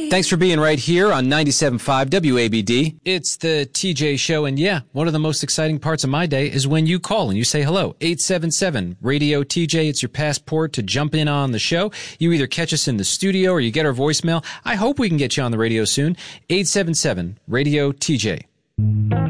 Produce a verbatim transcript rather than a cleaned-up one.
Thanks for being right here on ninety-seven point five W A B D. It's the T J Show, and yeah, one of the most exciting parts of my day is when you call and you say hello. eight seven seven radio T J. It's your passport to jump in on the show. You either catch us in the studio or you get our voicemail. I hope we can get you on the radio soon. eight seven seven radio T J.